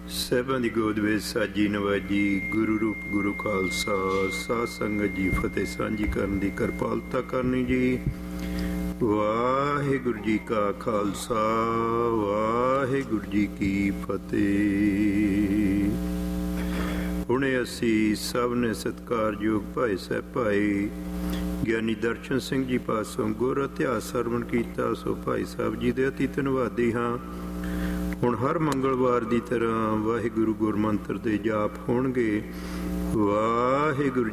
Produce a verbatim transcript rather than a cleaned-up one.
ਸਾਹਿਬਾਂ ਦੀ ਗੋਦ ਵਿੱਚ ਸਾਜੀ ਨਵਾਜੀ, ਗੁਰੂ ਰੂਪ ਗੁਰੂ ਖਾਲਸਾ, ਸਾਧ ਸੰਗਤ ਜੀ ਫਤਿਹ ਸਾਂਝੀ ਕਰਨ ਦੀ ਕਿਰਪਾਲਤਾ ਕਰਨੀ ਜੀ। ਵਾਹਿਗੁਰੂ ਜੀ ਕਾ ਖਾਲਸਾ, ਵਾਹਿਗੁਰੂ ਜੀ ਕੀ ਫਤਿਹ। ਹੁਣੇ ਅਸੀਂ ਸਭ ਨੇ ਸਤਿਕਾਰਯੋਗ ਭਾਈ ਸਾਹਿਬ ਭਾਈ ਗਿਆਨੀ ਦਰਸ਼ਨ ਸਿੰਘ ਜੀ ਪਾਸੋਂ ਗੁਰ ਇਤਿਹਾਸ ਸਰਵਣ ਕੀਤਾ, ਸੋ ਭਾਈ ਸਾਹਿਬ ਜੀ ਦੇ ਅਤੀ ਧੰਨਵਾਦੀ ਹਾਂ। ਹੁਣ ਹਰ ਮੰਗਲਵਾਰ ਦੀ ਤਰ੍ਹਾਂ ਵਾਹਿਗੁਰੂ ਗੁਰਮੰਤਰ ਦੇ ਜਾਪ ਹੋਣਗੇ। ਵਾਹਿਗੁਰੂ